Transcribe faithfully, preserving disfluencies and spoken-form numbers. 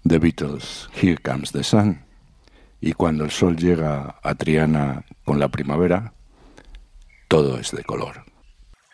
The Beatles, Here Comes the Sun. Y cuando el sol llega a Triana con la primavera, todo es de color.